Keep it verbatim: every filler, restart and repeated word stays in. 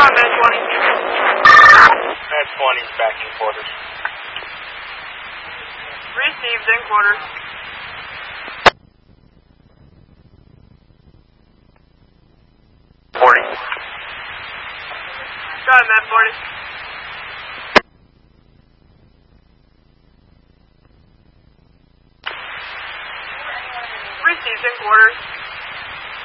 on, Med twenty. Med twenty is back in quarters. Received in quarters. forty. Go ahead, Med forty. Received in quarters.